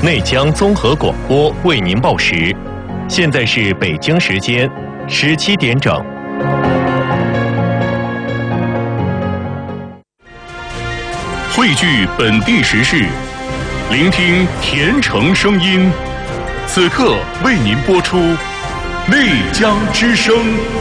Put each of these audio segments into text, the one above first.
内江综合广播为您报时，现在是北京时间17点整。汇聚本地时事，聆听甜城声音。此刻为您播出《内江之声》。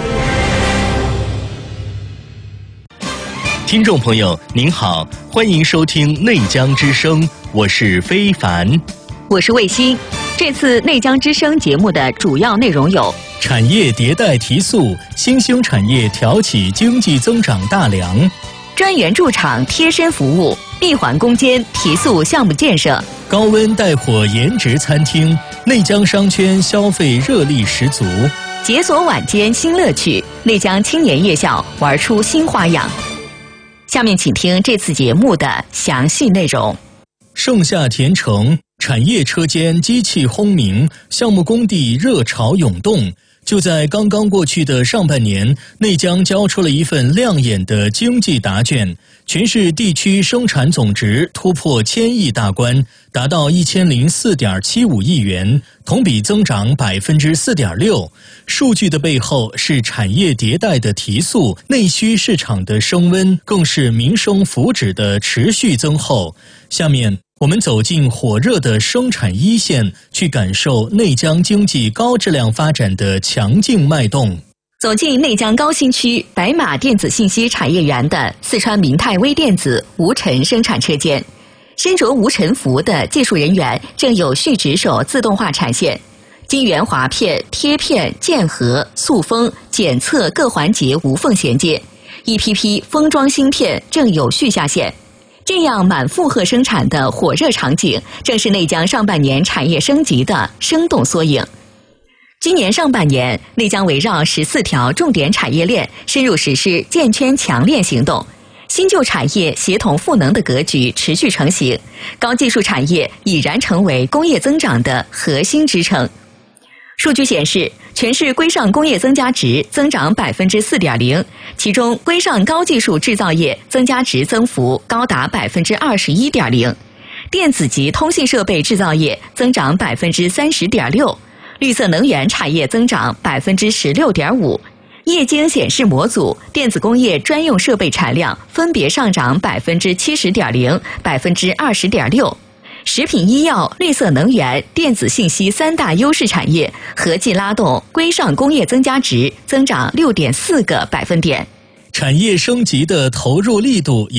听众朋友您好，欢迎收听《内江之声》，我是非凡， 我是卫星。这次《内江之声》节目的主要内容有： 产业迭代提速，新兴产业挑起经济增长大梁； 专员驻场贴身服务，闭环攻坚提速项目建设； 高温带火颜值餐厅，内江商圈消费热力十足； 解锁晚间新乐趣，内江青年夜校玩出新花样。下面请听这次节目的详细内容。 盛夏甜城，产业车间机器轰鸣，项目工地热潮涌动。就在刚刚过去的上半年，内江交出了一份亮眼的经济答卷，全市地区生产总值突破1000亿大关，达到1004.75亿元，同比增长4.6%。数据的背后是产业迭代的提速，内需市场的升温，更是民生福祉的持续增厚。下面我们走进火热的生产一线，去感受内江经济高质量发展的强劲脉动。 走进内江高新区白马电子信息产业园的四川明泰微电子无尘生产车间，身着无尘服的技术人员正有序值守自动化产线，晶圆划片、贴片、键合、塑封、检测各环节无缝衔接，一批批封装芯片正有序下线。这样满负荷生产的火热场景，正是内江上半年产业升级的生动缩影。今年上半年，内江围绕14条重点产业链深入实施建圈强链行动，新旧产业协同赋能的格局持续成型，高技术产业已然成为工业增长的核心支撑。数据显示，全市规上工业增加值增长4.0%，其中规上高技术制造业增加值增幅高达21.0%，电子及通信设备制造业增长30.6%，绿色能源产业增长16.5%，液晶显示模组、电子工业专用设备产量分别上涨70.0%、20.6%。食品医药、绿色能源、电子信息三大优势产业合计拉动规上工业增加值增长6.4个百分点。 产业升级的投入力度